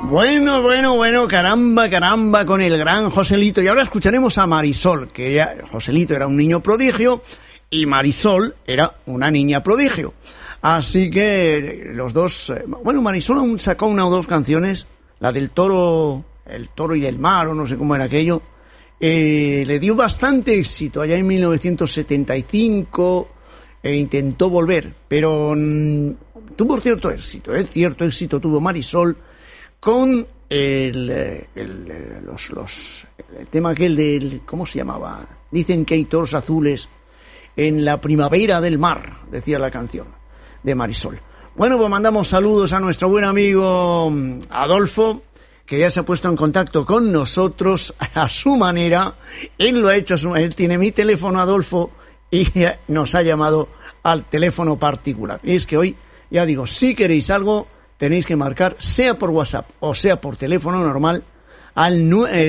Bueno, caramba, con el gran Joselito. Y ahora escucharemos a Marisol, que ya Joselito era un niño prodigio y Marisol era una niña prodigio. Así que los dos... Marisol aún sacó una o dos canciones, la del toro, el toro y del mar, o no sé cómo era aquello. Le dio bastante éxito allá en 1975 e intentó volver, pero tuvo cierto éxito tuvo Marisol con el tema aquel del... ¿Cómo se llamaba? Dicen que hay toros azules en la primavera del mar, decía la canción de Marisol. Bueno, pues mandamos saludos a nuestro buen amigo Adolfo, que ya se ha puesto en contacto con nosotros a su manera. Él lo ha hecho a su manera. Él tiene mi teléfono, Adolfo, y nos ha llamado al teléfono particular. Y es que hoy, ya digo, si queréis algo, tenéis que marcar, sea por WhatsApp o sea por teléfono normal, al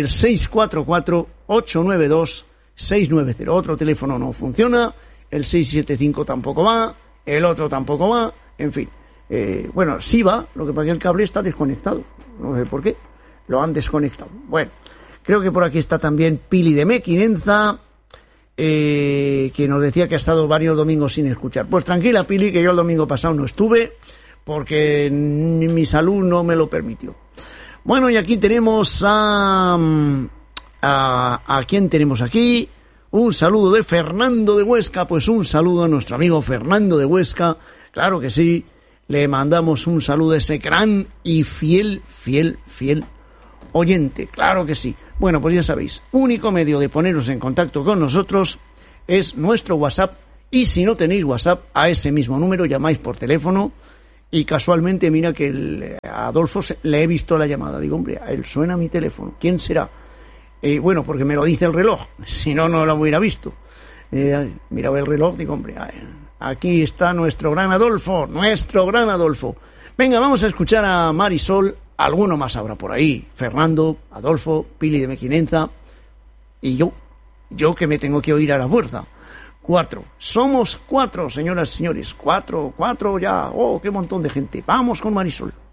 644-892-690. Otro teléfono no funciona, el 675 tampoco va, el otro tampoco va, en fin. Sí va, lo que pasa es que el cable está desconectado. No sé por qué, lo han desconectado. Bueno, creo que por aquí está también Pili de Mequinenza, que nos decía que ha estado varios domingos sin escuchar. Pues tranquila, Pili, que yo el domingo pasado no estuve, porque mi salud no me lo permitió. Bueno, y aquí tenemos ¿a quién tenemos aquí? Un saludo de Fernando de Huesca. Pues un saludo a nuestro amigo Fernando de Huesca. Claro que sí, le mandamos un saludo a ese gran y fiel oyente. Claro que sí. Bueno, pues ya sabéis, único medio de poneros en contacto con nosotros es nuestro WhatsApp. Y si no tenéis WhatsApp, a ese mismo número llamáis por teléfono. Y casualmente, mira que a Adolfo le he visto la llamada. Digo, hombre, a él suena mi teléfono. ¿Quién será? Porque me lo dice el reloj. Si no, no lo hubiera visto. Miraba el reloj, digo, hombre, aquí está nuestro gran Adolfo. Venga, vamos a escuchar a Marisol. Alguno más habrá por ahí. Fernando, Adolfo, Pili de Mequinenza. Y yo que me tengo que oír a la fuerza. 4. Somos 4, señoras y señores. 4 ya. Oh, qué montón de gente. Vamos con Marisol.